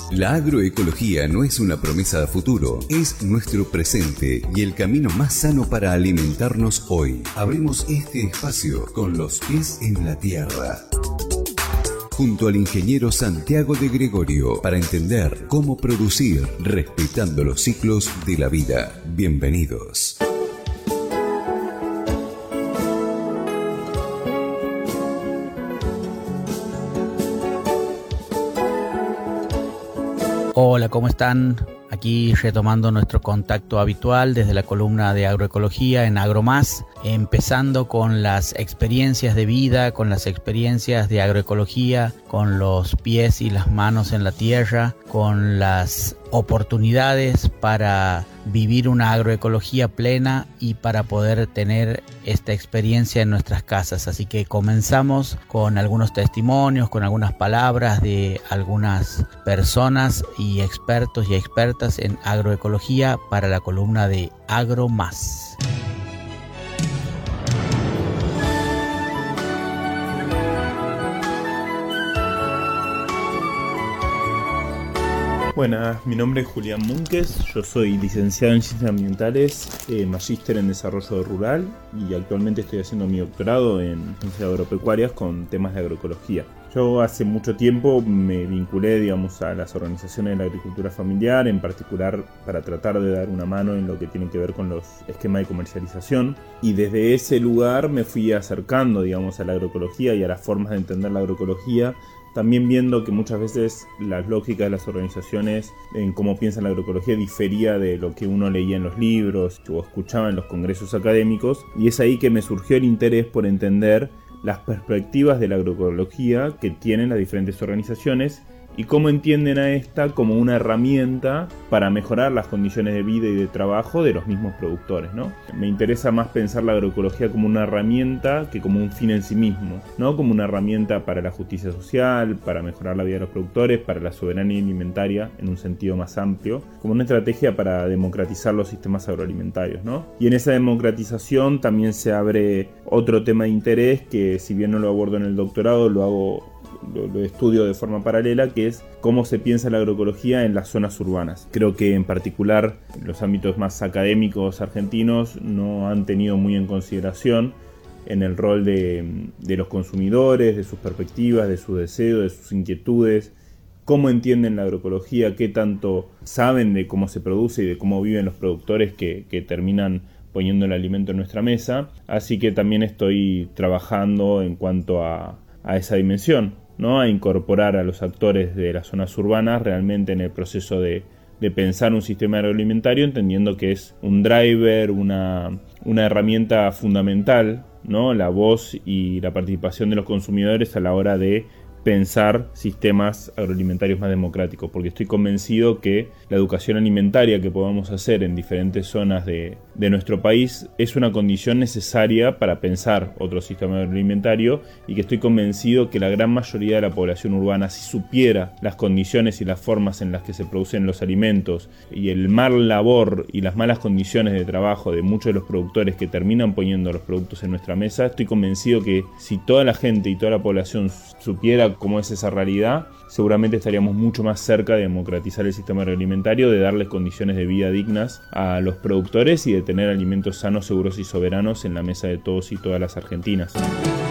La agroecología no es una promesa a futuro, es nuestro presente y el camino más sano para alimentarnos hoy. Abrimos este espacio con los pies en la tierra, junto al ingeniero Santiago de Gregorio, para entender cómo producir respetando los ciclos de la vida. Bienvenidos. Hola, ¿cómo están? Aquí retomando nuestro contacto habitual desde la columna de agroecología en AgroMás, empezando con las experiencias de vida, con las experiencias de agroecología, con los pies y las manos en la tierra, con las oportunidades para vivir una agroecología plena y para poder tener esta experiencia en nuestras casas. Así que comenzamos con algunos testimonios, con algunas palabras de algunas personas y expertos y expertas en agroecología para la columna de AgroMás. Buenas, mi nombre es Julián Múnquez, yo soy licenciado en Ciencias Ambientales, magíster en Desarrollo Rural y actualmente estoy haciendo mi doctorado en Ciencias Agropecuarias con temas de agroecología. Yo hace mucho tiempo me vinculé, a las organizaciones de la agricultura familiar, en particular para tratar de dar una mano en lo que tiene que ver con los esquemas de comercialización, y desde ese lugar me fui acercando, a la agroecología y a las formas de entender la agroecología, también viendo que muchas veces las lógicas de las organizaciones en cómo piensan la agroecología difería de lo que uno leía en los libros o escuchaba en los congresos académicos, y es ahí que me surgió el interés por entender las perspectivas de la agroecología que tienen las diferentes organizaciones y cómo entienden a esta como una herramienta para mejorar las condiciones de vida y de trabajo de los mismos productores, ¿no? Me interesa más pensar la agroecología como una herramienta que como un fin en sí mismo, ¿no? Como una herramienta para la justicia social, para mejorar la vida de los productores, para la soberanía alimentaria en un sentido más amplio, como una estrategia para democratizar los sistemas agroalimentarios, ¿no? Y en esa democratización también se abre otro tema de interés que, si bien no lo abordo en el doctorado, lo estudio de forma paralela, que es cómo se piensa la agroecología en las zonas urbanas. Creo que en particular los ámbitos más académicos argentinos no han tenido muy en consideración en el rol de los consumidores, de sus perspectivas, de sus deseos, de sus inquietudes, cómo entienden la agroecología, qué tanto saben de cómo se produce y de cómo viven los productores que terminan poniendo el alimento en nuestra mesa. Así que también estoy trabajando en cuanto a esa dimensión, ¿no? A incorporar a los actores de las zonas urbanas realmente en el proceso de pensar un sistema agroalimentario, entendiendo que es un driver, una herramienta fundamental, ¿no? La voz y la participación de los consumidores a la hora de pensar sistemas agroalimentarios más democráticos, porque estoy convencido que la educación alimentaria que podamos hacer en diferentes zonas de nuestro país es una condición necesaria para pensar otro sistema agroalimentario, y que estoy convencido que la gran mayoría de la población urbana, si supiera las condiciones y las formas en las que se producen los alimentos y el mal labor y las malas condiciones de trabajo de muchos de los productores que terminan poniendo los productos en nuestra mesa, estoy convencido que si toda la gente y toda la población supiera cómo es esa realidad, seguramente estaríamos mucho más cerca de democratizar el sistema agroalimentario, de darles condiciones de vida dignas a los productores y de tener alimentos sanos, seguros y soberanos en la mesa de todos y todas las argentinas.